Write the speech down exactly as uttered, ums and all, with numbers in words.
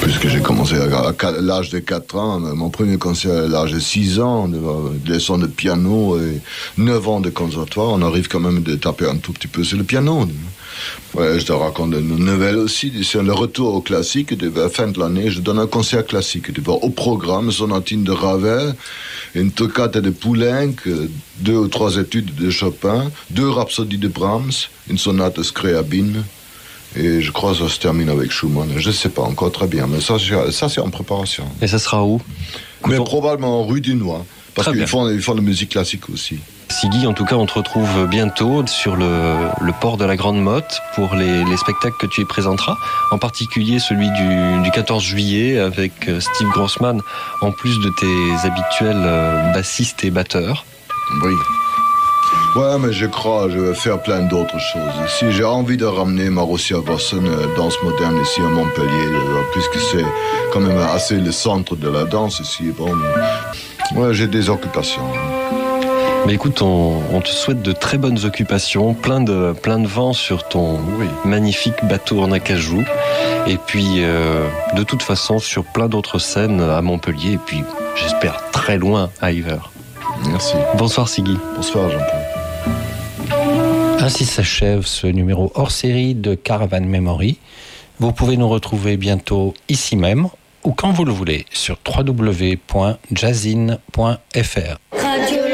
puisque j'ai commencé à l'âge de quatre ans. Mon premier concert à l'âge de six ans, de leçons de piano et neuf ans de conservatoire. On arrive quand même de taper un tout petit peu sur le piano. Ouais, je te raconte une nouvelle aussi. C'est le retour au classique. À la fin de l'année, je donne un concert classique. Au programme, sonatine de Ravel, une toccata de Poulenc, deux ou trois études de Chopin, deux rhapsodies de Brahms, une sonate de Scriabine. Et je crois que ça se termine avec Schumann. Je ne sais pas encore très bien, mais ça, ça c'est en préparation. Et ça sera où? Mais probablement rue du Noir, parce qu'ils font, ils font de la musique classique aussi. Siggy, en tout cas, on te retrouve bientôt sur le, le port de la Grande Motte pour les, les spectacles que tu y présenteras, en particulier celui du, du quatorze juillet avec Steve Grossman, en plus de tes habituels bassistes et batteurs. Oui. Ouais, mais je crois je vais faire plein d'autres choses. Ici, j'ai envie de ramener Marussia Vossen, danse moderne ici à Montpellier, puisque c'est quand même assez le centre de la danse ici. Bon, ouais, j'ai des occupations. Mais écoute, on, on te souhaite de très bonnes occupations, plein de, plein de vent sur ton oui. magnifique bateau en acajou. Et puis, euh, de toute façon, sur plein d'autres scènes à Montpellier. Et puis, j'espère, très loin à Yver. Merci. Bonsoir Siggy. Bonsoir Jean-Paul. Ainsi s'achève ce numéro hors série de Caravan Memory. Vous pouvez nous retrouver bientôt ici même ou quand vous le voulez sur w w w point jazzin point f r. Radio